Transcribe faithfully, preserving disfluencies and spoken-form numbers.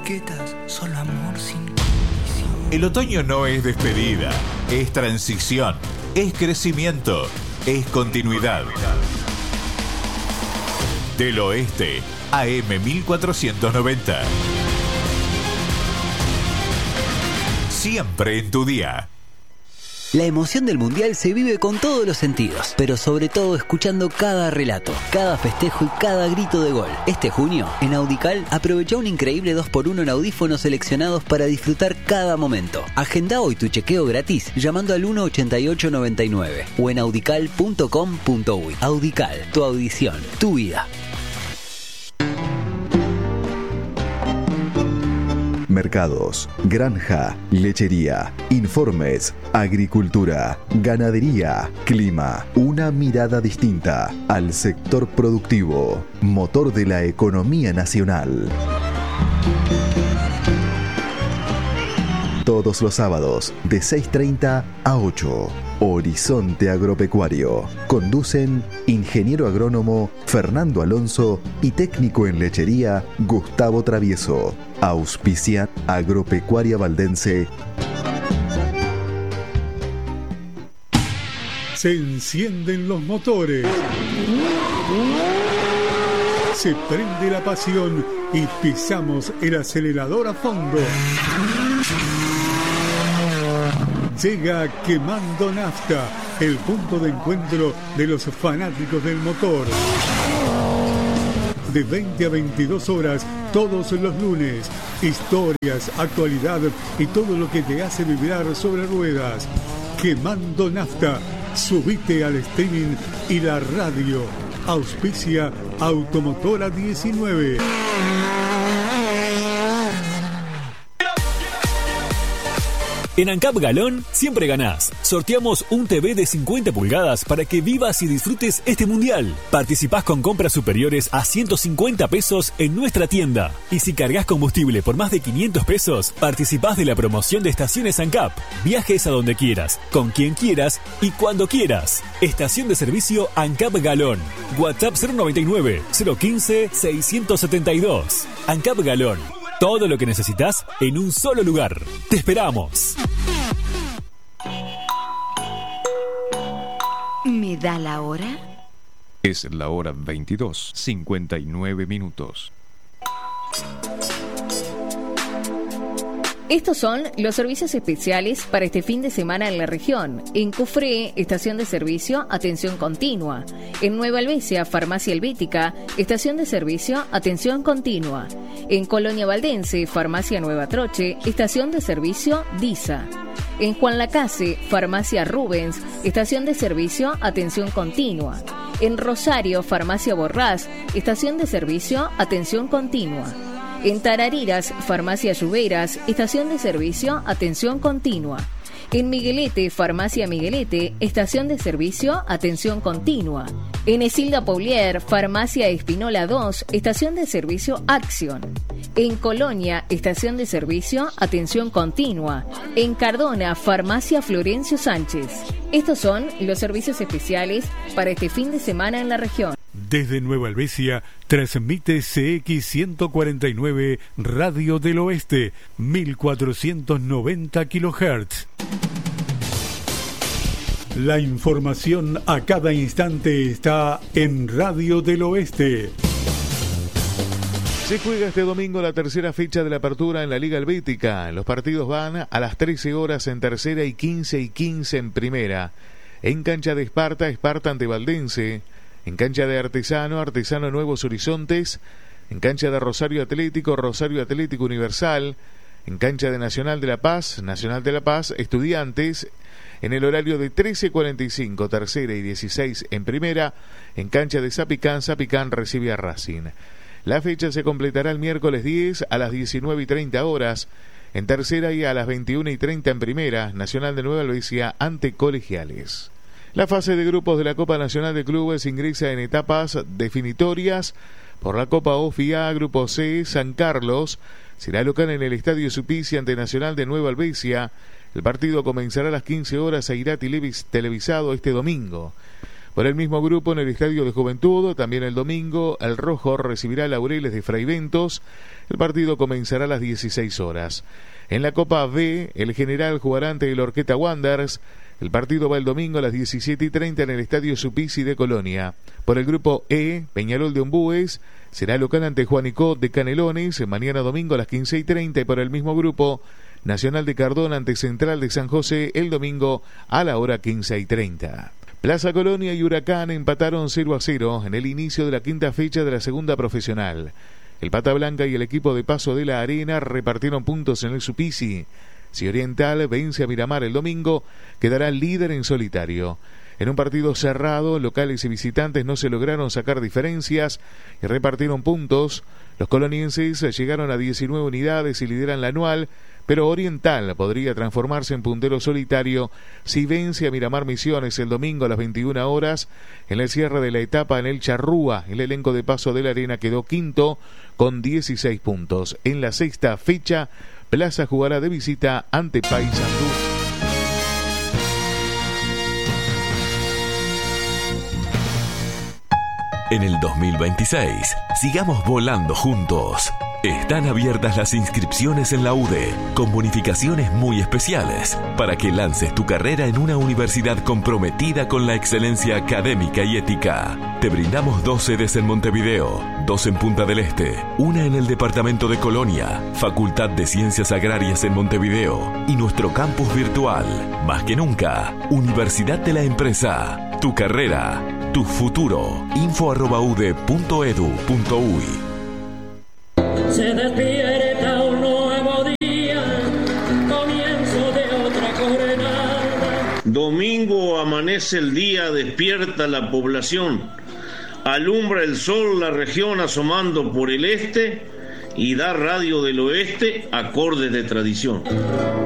etiquetas, solo amor sin condición. El otoño no es despedida, es transición, es crecimiento, es continuidad. Del Oeste, A M mil cuatrocientos noventa. Siempre en tu día. La emoción del Mundial se vive con todos los sentidos, pero sobre todo escuchando cada relato, cada festejo y cada grito de gol. Este junio, en Audical, aprovecha un increíble dos por uno en audífonos seleccionados para disfrutar cada momento. Agenda hoy tu chequeo gratis llamando al uno ochenta y ocho noventa y nueve o en audical punto com punto uy. Audical, tu audición, tu vida. Mercados, granja, lechería, informes, agricultura, ganadería, clima. Una mirada distinta al sector productivo, motor de la economía nacional. Todos los sábados de seis treinta a ocho. Horizonte Agropecuario. Conducen ingeniero agrónomo Fernando Alonso y técnico en lechería Gustavo Travieso. Auspicia Agropecuaria Valdense. Se encienden los motores. Se prende la pasión y pisamos el acelerador a fondo. Llega Quemando Nafta, el punto de encuentro de los fanáticos del motor. De veinte a veintidós horas, todos los lunes. Historias, actualidad y todo lo que te hace vibrar sobre ruedas. Quemando Nafta. Subite al streaming y la radio. Auspicia Automotora diecinueve. En ANCAP Galón siempre ganás. Sorteamos un T V de cincuenta pulgadas para que vivas y disfrutes este mundial. Participás con compras superiores a ciento cincuenta pesos en nuestra tienda. Y si cargas combustible por más de quinientos pesos, participás de la promoción de estaciones ANCAP. Viajes a donde quieras, con quien quieras y cuando quieras. Estación de servicio ANCAP Galón. WhatsApp cero noventa y nueve, cero quince, seiscientos setenta y dos. ANCAP Galón. Todo lo que necesitas en un solo lugar. ¡Te esperamos! ¿Me da la hora? Es la hora veintidós, cincuenta y nueve minutos. Estos son los servicios especiales para este fin de semana en la región. En Cufré, estación de servicio, atención continua. En Nueva Albesia, farmacia Helvética, estación de servicio, atención continua. En Colonia Valdense, farmacia Nueva Troche, estación de servicio, DISA. En Juan Lacase, farmacia Rubens, estación de servicio, atención continua. En Rosario, farmacia Borrás, estación de servicio, atención continua. En Tarariras, farmacia Lluveras, estación de servicio, atención continua. En Miguelete, farmacia Miguelete, estación de servicio, atención continua. En Esilda Paulier, farmacia Espinola dos, estación de servicio, acción. En Colonia, estación de servicio, atención continua. En Cardona, farmacia Florencio Sánchez. Estos son los servicios especiales para este fin de semana en la región. Desde Nueva Albesia, transmite C X ciento cuarenta y nueve Radio del Oeste, mil cuatrocientos noventa kilohertz. La información a cada instante está en Radio del Oeste. Se juega este domingo la tercera fecha de la apertura en la Liga Helvética. Los partidos van a las trece horas en tercera y quince y quince en primera. En cancha de Esparta, Esparta ante Valdense. En cancha de Artesano, Artesano Nuevos Horizontes. En cancha de Rosario Atlético, Rosario Atlético Universal. En cancha de Nacional de La Paz, Nacional de La Paz, Estudiantes. En el horario de trece cuarenta y cinco, tercera y dieciséis en primera. En cancha de Zapicán, Zapicán recibe a Racing. La fecha se completará el miércoles diez a las diecinueve y treinta horas. En tercera y a las veintiuna y treinta en primera. Nacional de Nueva Albesia ante Colegiales. La fase de grupos de la Copa Nacional de Clubes ingresa en etapas definitorias. Por la Copa O F I A, Grupo C, San Carlos será local en el Estadio Supicia ante Nacional de Nueva Albesia. El partido comenzará a las quince horas e irá televisado este domingo. Por el mismo grupo, en el Estadio de Juventud, también el domingo, el Rojo recibirá a Laureles de Fraiventos. El partido comenzará a las dieciséis horas. En la Copa B, el General jugará ante el Orqueta Wanderers. El partido va el domingo a las diecisiete y treinta en el Estadio Supisi de Colonia. Por el grupo E, Peñarol de Ombúes será local ante Juanico de Canelones, mañana domingo a las quince y treinta. Y por el mismo grupo, Nacional de Cardona ante Central de San José el domingo a la hora quince y treinta. Plaza Colonia y Huracán empataron cero a cero en el inicio de la quinta fecha de la segunda profesional. El Pata Blanca y el equipo de Paso de la Arena repartieron puntos en el Supisi. Si Oriental vence a Miramar el domingo, quedará líder en solitario. En un partido cerrado, locales y visitantes no se lograron sacar diferencias y repartieron puntos. Los colonienses llegaron a diecinueve unidades y lideran la anual, pero Oriental podría transformarse en puntero solitario si vence a Miramar Misiones el domingo a las veintiuna horas. En el cierre de la etapa en el Charrúa, el elenco de Paso de la Arena quedó quinto con dieciséis puntos. En la sexta fecha, Plaza jugará de visita ante Paysandú. En el dos mil veintiséis, sigamos volando juntos. Están abiertas las inscripciones en la U D E, con bonificaciones muy especiales, para que lances tu carrera en una universidad comprometida con la excelencia académica y ética. Te brindamos dos sedes en Montevideo, dos en Punta del Este, una en el departamento de Colonia, Facultad de Ciencias Agrarias en Montevideo y nuestro campus virtual. Más que nunca, Universidad de la Empresa. Tu carrera, tu futuro. Info arroba ude punto edu punto uy. Se despierta un nuevo día, comienzo de otra jornada. Domingo amanece el día, despierta la población. Alumbra el sol la región asomando por el este y da Radio del Oeste acordes de tradición.